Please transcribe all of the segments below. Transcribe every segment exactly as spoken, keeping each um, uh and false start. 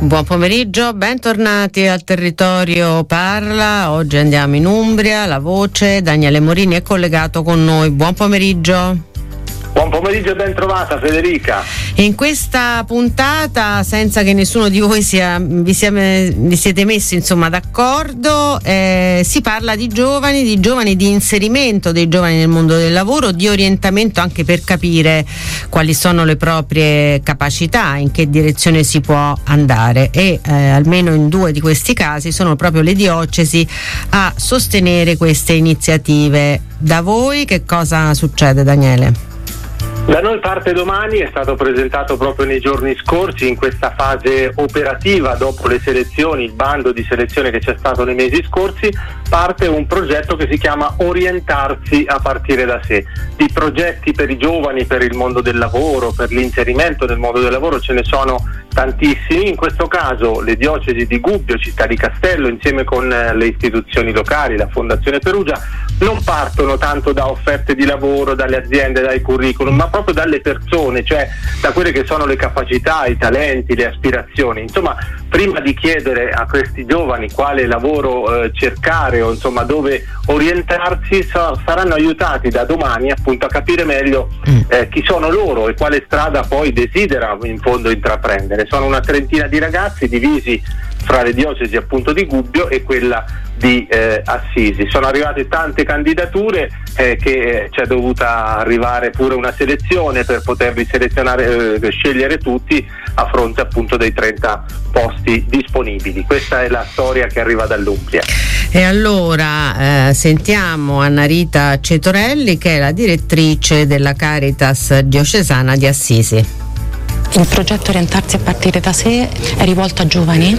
Buon pomeriggio, bentornati al Territorio Parla. Oggi andiamo in Umbria, La Voce. Daniele Morini è collegato con noi. Buon pomeriggio. Buon pomeriggio e ben trovata Federica. In questa puntata, senza che nessuno di voi sia, vi, sia, vi siete messi insomma d'accordo, eh, si parla di giovani, di giovani, di inserimento dei giovani nel mondo del lavoro, di orientamento anche per capire quali sono le proprie capacità, in che direzione si può andare e eh, almeno in due di questi casi sono proprio le diocesi a sostenere queste iniziative. Da voi che cosa succede, Daniele? Da noi parte domani, è stato presentato proprio nei giorni scorsi in questa fase operativa dopo le selezioni, il bando di selezione che c'è stato nei mesi scorsi, parte un progetto che si chiama Orientarsi a partire da sé. Di progetti per i giovani, per il mondo del lavoro, per l'inserimento nel mondo del lavoro ce ne sono tantissimi. In questo caso le diocesi di Gubbio, Città di Castello, insieme con le istituzioni locali, la Fondazione Perugia, non partono tanto da offerte di lavoro, dalle aziende, dai curriculum, ma proprio dalle persone, cioè da quelle che sono le capacità, i talenti, le aspirazioni. Insomma, prima di chiedere a questi giovani quale lavoro eh, cercare o insomma dove orientarsi, so, saranno aiutati da domani appunto a capire meglio eh, chi sono loro e quale strada poi desidera in fondo intraprendere. Sono una trentina di ragazzi divisi fra le diocesi appunto di Gubbio e quella di eh, Assisi. Sono arrivate tante candidature eh, che c'è dovuta arrivare pure una selezione per poterli selezionare, eh, scegliere tutti a fronte appunto dei trenta posti disponibili. Questa è la storia che arriva dall'Umbria. E allora eh, sentiamo Anna Rita Cetorelli, che è la direttrice della Caritas diocesana di Assisi. Il progetto Orientarsi a partire da sé è rivolto a giovani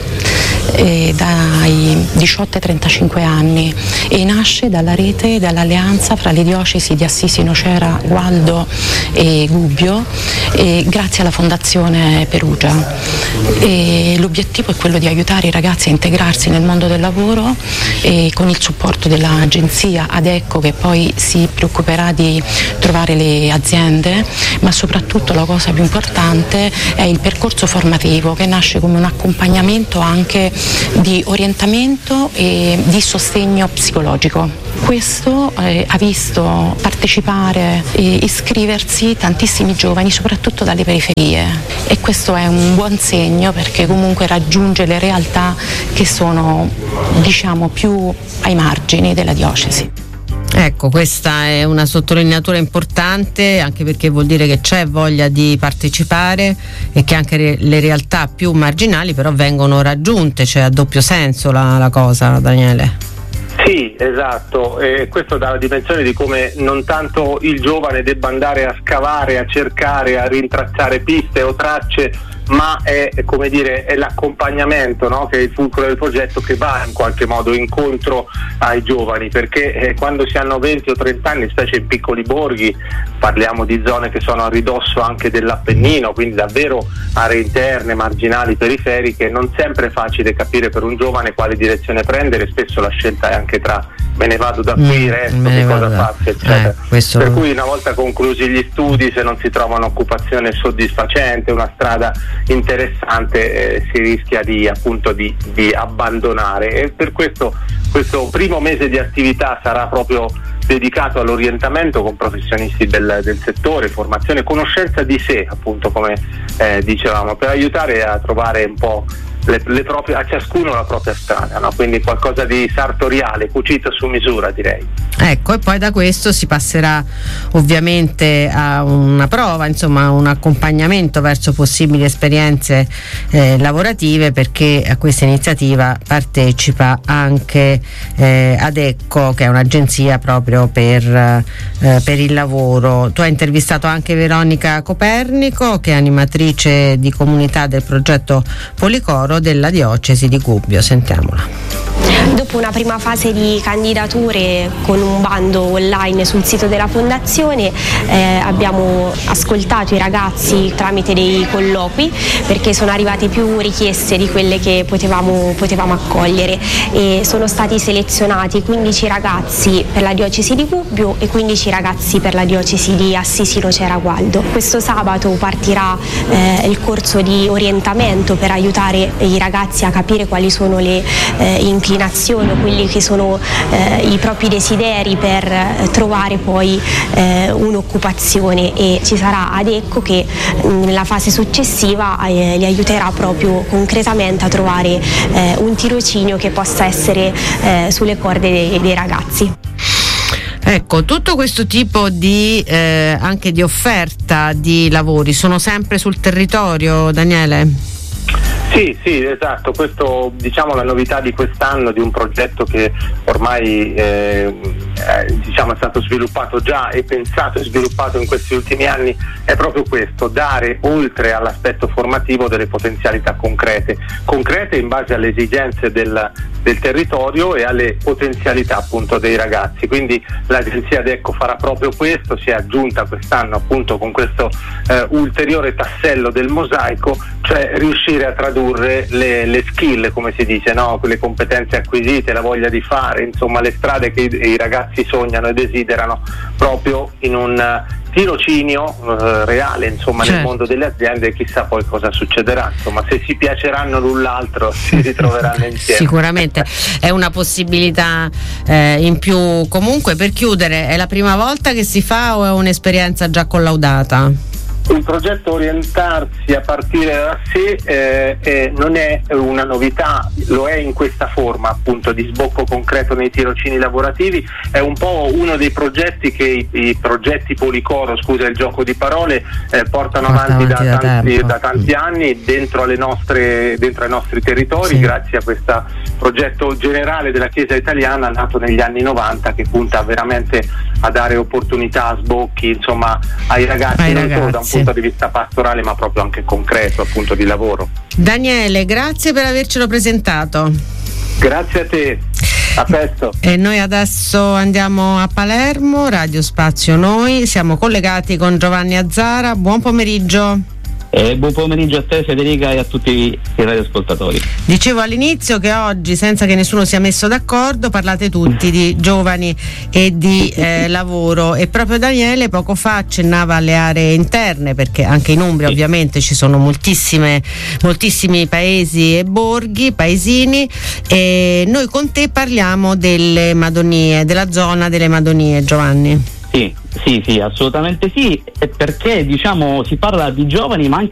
eh, dai diciotto ai trentacinque anni e nasce dalla rete, dall'alleanza fra le diocesi di Assisi, Nocera, Gualdo e Gubbio, e grazie alla Fondazione Perugia. E l'obiettivo è quello di aiutare i ragazzi a integrarsi nel mondo del lavoro e con il supporto dell'agenzia Adecco, che poi si preoccuperà di trovare le aziende, ma soprattutto la cosa più importante è il percorso formativo, che nasce come un accompagnamento anche di orientamento e di sostegno psicologico. Questo eh, ha visto partecipare e iscriversi tantissimi giovani, soprattutto dalle periferie, e questo è un buon segno perché comunque raggiunge le realtà che sono, diciamo, più ai margini della diocesi. Ecco, questa è una sottolineatura importante, anche perché vuol dire che c'è voglia di partecipare e che anche le realtà più marginali però vengono raggiunte, cioè a doppio senso la, la cosa, Daniele. Sì, esatto, e questo dà la dimensione di come non tanto il giovane debba andare a scavare, a cercare, a rintracciare piste o tracce, ma è, come dire, è l'accompagnamento, no? Che è il fulcro del progetto, che va in qualche modo incontro ai giovani, perché eh, quando si hanno venti o trenta anni, specie in piccoli borghi, parliamo di zone che sono a ridosso anche dell'Appennino, quindi davvero aree interne, marginali, periferiche, non sempre è facile capire per un giovane quale direzione prendere. Spesso la scelta è anche tra me ne vado da qui, mm, resto, che cosa faccio, eccetera. Eh, questo... Per cui una volta conclusi gli studi, se non si trova un'occupazione soddisfacente, una strada interessante, eh, si rischia di appunto di, di abbandonare, e per questo questo primo mese di attività sarà proprio dedicato all'orientamento con professionisti del, del settore, formazione, conoscenza di sé, appunto, come eh, dicevamo, per aiutare a trovare un po' Le, le proprie, a ciascuno la propria strada, no? Quindi qualcosa di sartoriale, cucito su misura, direi. Ecco, e poi da questo si passerà ovviamente a una prova, insomma un accompagnamento verso possibili esperienze eh, lavorative, perché a questa iniziativa partecipa anche eh, Adecco, che è un'agenzia proprio per, eh, per il lavoro. Tu hai intervistato anche Veronica Copernico, che è animatrice di comunità del progetto Policoro della diocesi di Gubbio. Sentiamola. Dopo una prima fase di candidature con un bando online sul sito della Fondazione, eh, abbiamo ascoltato i ragazzi tramite dei colloqui, perché sono arrivate più richieste di quelle che potevamo, potevamo accogliere, e sono stati selezionati quindici ragazzi per la diocesi di Gubbio e quindici ragazzi per la diocesi di Assisi-Nocera Gualdo. Questo sabato partirà eh, il corso di orientamento per aiutare i ragazzi a capire quali sono le eh, inclinazioni o quelli che sono eh, i propri desideri per eh, trovare poi eh, un'occupazione, e ci sarà Adecco che nella fase successiva eh, li aiuterà proprio concretamente a trovare eh, un tirocinio che possa essere eh, sulle corde dei, dei ragazzi. Ecco, tutto questo tipo di eh, anche di offerta di lavori sono sempre sul territorio, Daniele? Sì, sì, esatto, questo diciamo la novità di quest'anno, di un progetto che ormai eh, eh, diciamo è stato sviluppato già e pensato e sviluppato in questi ultimi anni, è proprio questo: dare oltre all'aspetto formativo delle potenzialità concrete, concrete in base alle esigenze del, del territorio e alle potenzialità appunto dei ragazzi. Quindi l'agenzia Adecco farà proprio questo, si è aggiunta quest'anno appunto con questo eh, ulteriore tassello del mosaico, cioè riuscire a tradurre le, le skill, come si dice, no? Quelle competenze acquisite, la voglia di fare, insomma le strade che i, i ragazzi sognano e desiderano, proprio in un uh, tirocinio uh, reale, insomma, certo, nel mondo delle aziende. Chissà poi cosa succederà, insomma, se si piaceranno l'un l'altro si ritroveranno insieme. Sicuramente è una possibilità eh, in più. Comunque, per chiudere, è la prima volta che si fa o è un'esperienza già collaudata? Il progetto Orientarsi a partire da sé eh, eh, non è una novità, lo è in questa forma appunto di sbocco concreto nei tirocini lavorativi. È un po' uno dei progetti che i, i progetti Policoro, scusa il gioco di parole, eh, portano Porta avanti, avanti da, da, tanti, da tanti anni dentro, alle nostre, dentro ai nostri territori, sì, grazie a questo progetto generale della Chiesa italiana nato negli anni novanta, che punta veramente a dare opportunità, sbocchi, insomma, ai ragazzi, ai non solo da un punto di vista pastorale ma proprio anche concreto, appunto, di lavoro. Daniele, grazie per avercelo presentato. Grazie a te, a presto. E noi adesso andiamo a Palermo, Radio Spazio Noi, siamo collegati con Giovanni Azzara. Buon pomeriggio. Eh, buon pomeriggio a te, Federica, e a tutti i radioascoltatori. Dicevo all'inizio che oggi, senza che nessuno sia messo d'accordo, parlate tutti di giovani e di eh, lavoro, e proprio Daniele poco fa accennava alle aree interne, perché anche in Umbria, sì, ovviamente ci sono moltissime moltissimi paesi e borghi, paesini, e noi con te parliamo delle Madonie, della zona delle Madonie, Giovanni. Sì, sì, sì, assolutamente sì, perché diciamo si parla di giovani ma anche